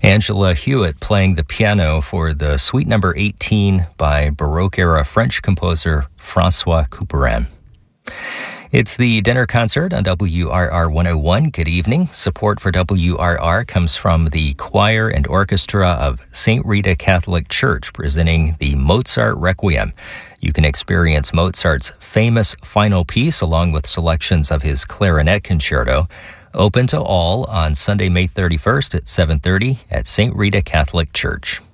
Angela Hewitt playing the piano for the Suite Number 18 by Baroque-era French composer François Couperin. It's the dinner concert on WRR 101. Good evening. Support for WRR comes from the choir and orchestra of St. Rita Catholic Church, presenting the Mozart Requiem. You can experience Mozart's famous final piece along with selections of his clarinet concerto. Open to all on Sunday, May 31st at 7:30 at St. Rita Catholic Church.